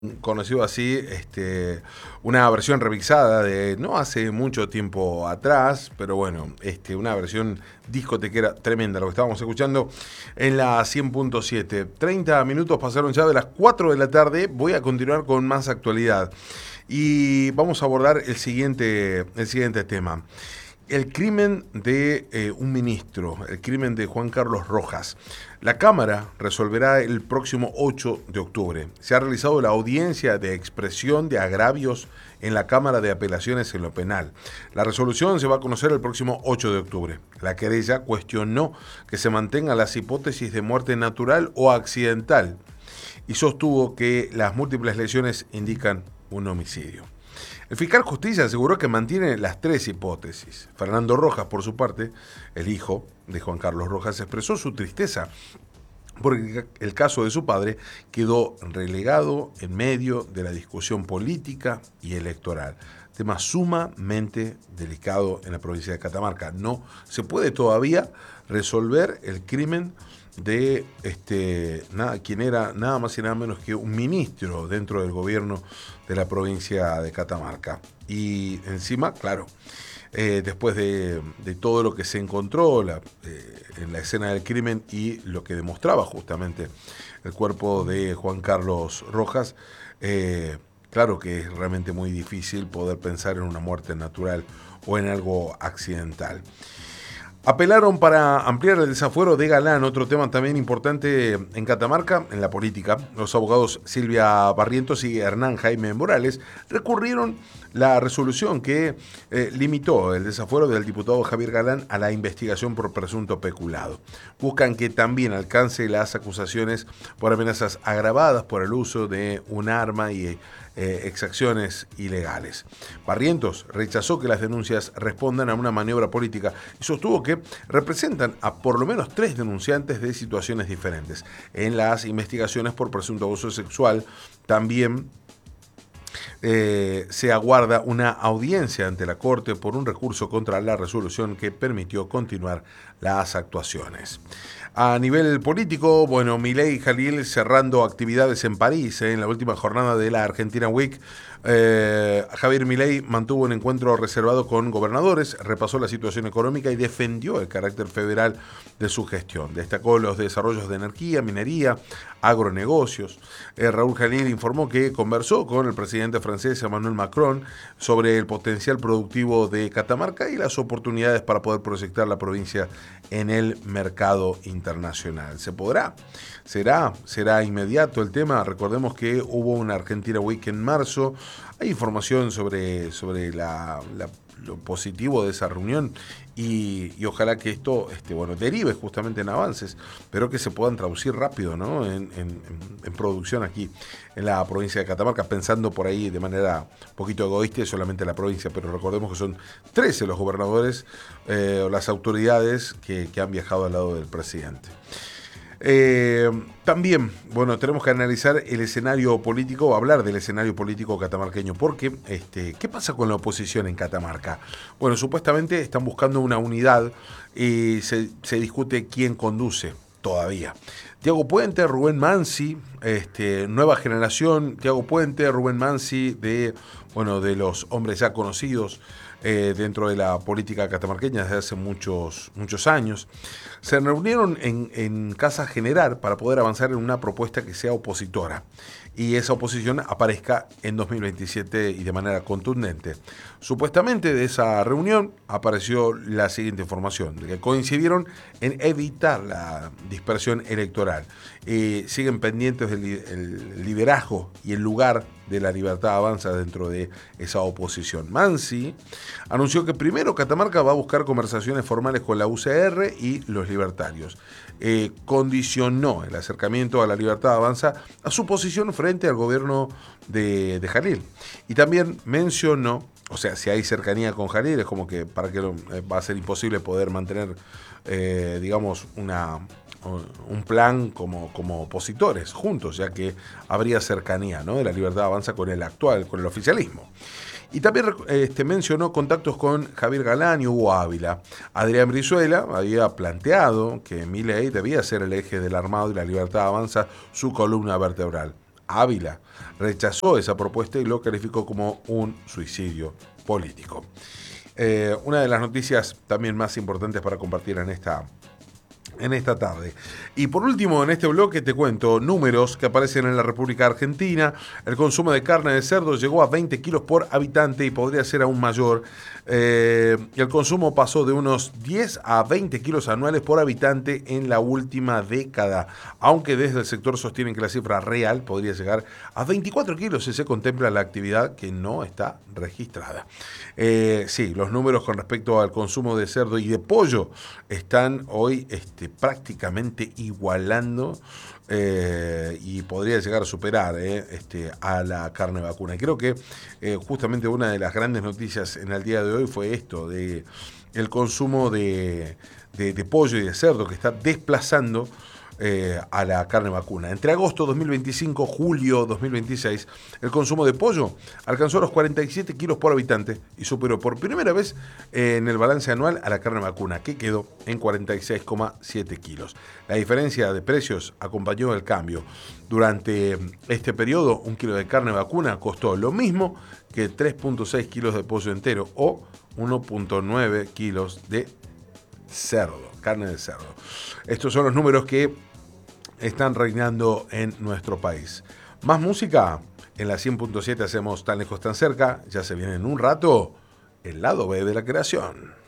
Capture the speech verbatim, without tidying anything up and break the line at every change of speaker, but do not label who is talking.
conocido así, este, una versión revisada de no hace mucho tiempo atrás, pero bueno, este, una versión discotequera tremenda, lo que estábamos escuchando en la cien punto siete. treinta minutos pasaron ya de las cuatro de la tarde, voy a continuar con más actualidad y vamos a abordar el siguiente, el siguiente tema. El crimen de eh, un ministro, el crimen de Juan Carlos Rojas. La Cámara resolverá el próximo ocho de octubre. Se ha realizado la audiencia de expresión de agravios en la Cámara de Apelaciones en lo penal. La resolución se va a conocer el próximo ocho de octubre. La querella cuestionó que se mantengan las hipótesis de muerte natural o accidental y sostuvo que las múltiples lesiones indican un homicidio. El fiscal Justicia aseguró que mantiene las tres hipótesis. Fernando Rojas, por su parte, el hijo de Juan Carlos Rojas, expresó su tristeza porque el caso de su padre quedó relegado en medio de la discusión política y electoral. Tema sumamente delicado en la provincia de Catamarca. No se puede todavía resolver el crimen de este nada, quien era nada más y nada menos que un ministro dentro del gobierno de la provincia de Catamarca. Y encima, claro, eh, después de, de todo lo que se encontró la, eh, en la escena del crimen y lo que demostraba justamente el cuerpo de Juan Carlos Rojas, eh, claro que es realmente muy difícil poder pensar en una muerte natural o en algo accidental. Apelaron para ampliar el desafuero de Galán, otro tema también importante en Catamarca, en la política. Los abogados Silvia Barrientos y Hernán Jaime Morales recurrieron la resolución que eh, limitó el desafuero del diputado Javier Galán a la investigación por presunto peculado. Buscan que también alcance las acusaciones por amenazas agravadas por el uso de un arma y Eh, exacciones ilegales. Barrientos rechazó que las denuncias respondan a una maniobra política y sostuvo que representan a por lo menos tres denunciantes de situaciones diferentes. En las investigaciones por presunto abuso sexual también Eh, se aguarda una audiencia ante la Corte por un recurso contra la resolución que permitió continuar las actuaciones. A nivel político, bueno, Milei y Jalil cerrando actividades en París eh, en la última jornada de la Argentina Week. Eh, Javier Milei mantuvo un encuentro reservado con gobernadores, repasó la situación económica y defendió el carácter federal de su gestión. Destacó los desarrollos de energía, minería, agronegocios. Eh, Raúl Jalil informó que conversó con el presidente francés Emmanuel Macron sobre el potencial productivo de Catamarca y las oportunidades para poder proyectar la provincia en el mercado internacional. ¿Se podrá? ¿Será? ¿Será inmediato el tema? Recordemos que hubo una Argentina Week en marzo. Hay información sobre, sobre la, la, lo positivo de esa reunión y, y ojalá que esto este, bueno, derive justamente en avances, pero que se puedan traducir rápido, ¿no? en, en, en producción aquí en la provincia de Catamarca, pensando por ahí de manera un poquito egoísta solamente la provincia, pero recordemos que son trece los gobernadores eh, o las autoridades que, que han viajado al lado del presidente. Eh, también, bueno, tenemos que analizar el escenario político, hablar del escenario político catamarqueño, porque, este, ¿qué pasa con la oposición en Catamarca? Bueno, supuestamente están buscando una unidad y se, se discute quién conduce todavía. Tiago Puente, Rubén Mansi, este, nueva generación, Tiago Puente, Rubén Mansi, de, bueno, de los hombres ya conocidos eh, dentro de la política catamarqueña desde hace muchos, muchos años. Se reunieron en, en Casa General para poder avanzar en una propuesta que sea opositora y esa oposición aparezca en dos mil veintisiete y de manera contundente. Supuestamente de esa reunión apareció la siguiente información, de que coincidieron en evitar la dispersión electoral. Eh, siguen pendientes del el liderazgo y el lugar de la Libertad Avanza dentro de esa oposición. Mansi anunció que primero Catamarca va a buscar conversaciones formales con la U C R y los libertarios. Eh, condicionó el acercamiento a la Libertad Avanza a su posición frente al gobierno de, de Jalil. Y también mencionó, o sea, si hay cercanía con Jalil, es como que para que lo, eh, va a ser imposible poder mantener, eh, digamos, una... un plan como, como opositores juntos, ya que habría cercanía, ¿no?, de la Libertad Avanza con el actual, con el oficialismo. Y también este, mencionó contactos con Javier Galán y Hugo Ávila. Adrián Brizuela había planteado que Milei debía ser el eje del armado y la Libertad Avanza su columna vertebral. Ávila rechazó esa propuesta y lo calificó como un suicidio político. Eh, una de las noticias también más importantes para compartir en esta en esta tarde. Y por último, en este bloque te cuento números que aparecen en la República Argentina. El consumo de carne de cerdo llegó a veinte kilos por habitante y podría ser aún mayor. Eh, el consumo pasó de unos diez a veinte kilos anuales por habitante en la última década, aunque desde el sector sostienen que la cifra real podría llegar a veinticuatro kilos si se contempla la actividad que no está registrada. Eh, sí, los números con respecto al consumo de cerdo y de pollo están hoy este, prácticamente igualando eh, y podría llegar a superar eh, este, a la carne vacuna. Y creo que eh, justamente una de las grandes noticias en el día de hoy fue esto, de el consumo de, de, de pollo y de cerdo que está desplazando Eh, a la carne vacuna. Entre agosto dos mil veinticinco, julio dos mil veintiséis, el consumo de pollo alcanzó los cuarenta y siete kilos por habitante y superó por primera vez eh, en el balance anual a la carne vacuna, que quedó en cuarenta y seis coma siete kilos. La diferencia de precios acompañó el cambio. Durante este periodo, un kilo de carne vacuna costó lo mismo que tres punto seis kilos de pollo entero o uno punto nueve kilos de cerdo, carne de cerdo. Estos son los números que están reinando en nuestro país. Más música, en la cien punto siete hacemos Tan Lejos Tan Cerca, ya se viene en un rato el lado B de la creación.